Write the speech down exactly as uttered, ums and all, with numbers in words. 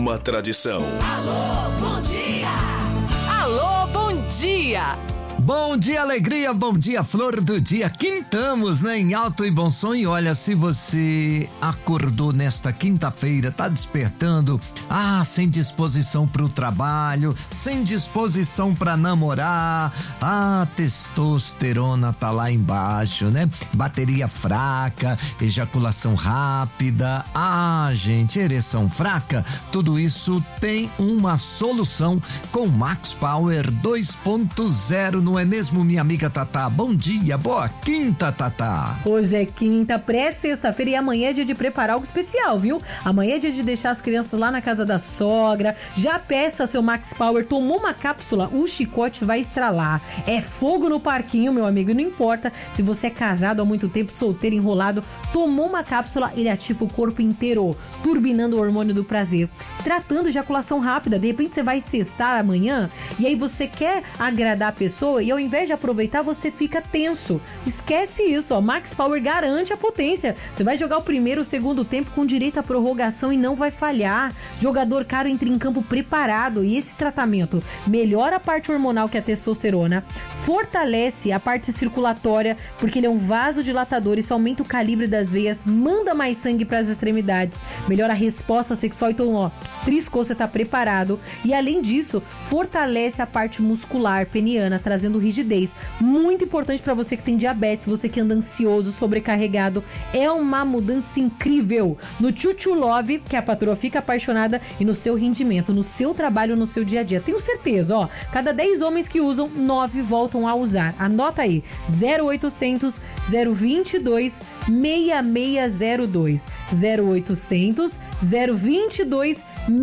uma tradição. Alô, bom dia! Alô, bom dia! Bom dia, alegria, bom dia, flor do dia. Quintamos, né? Em alto e bom som. E olha, se você acordou nesta quinta-feira, tá despertando, ah, sem disposição pro trabalho, sem disposição pra namorar, a testosterona tá lá embaixo, né? Bateria fraca, ejaculação rápida, ah, gente, ereção fraca, tudo isso tem uma solução com Max Power dois ponto zero, não é mesmo, minha amiga Tatá? Bom dia, boa quinta, Tatá. Hoje é quinta, pré-sexta-feira, e amanhã é dia de preparar algo especial, viu? Amanhã é dia de deixar as crianças lá na casa da sogra. Já peça seu Max Power, tomou uma cápsula, o chicote vai estralar. É fogo no parquinho, meu amigo, não importa se você é casado há muito tempo, solteiro, enrolado, tomou uma cápsula, ele ativa o corpo inteiro, turbinando o hormônio do prazer, tratando ejaculação rápida. De repente você vai cestar amanhã e aí você quer agradar a pessoa e ao invés de aproveitar, você fica tenso. Esquece isso, ó. Max Power garante a potência. Você vai jogar o primeiro, o segundo tempo com direito à prorrogação e não vai falhar. Jogador caro entra em campo preparado, e esse tratamento melhora a parte hormonal, que é a testosterona, fortalece a parte circulatória, porque ele é um vasodilatador, isso aumenta o calibre das veias, manda mais sangue para as extremidades, melhora a resposta sexual. Então, ó, triscou, você tá preparado. E além disso, fortalece a parte muscular peniana, trazendo rigidez. Muito importante para você que tem diabetes, você que anda ansioso, sobrecarregado. É uma mudança incrível no Chuchu Love, que a patroa fica apaixonada, e no seu rendimento, no seu trabalho, no seu dia a dia. Tenho certeza, ó, cada dez homens que usam, nove voltam a usar. Anota aí, zero oitocentos, zero vinte e dois, seis seis zero dois, zero oitocentos, zero vinte e dois,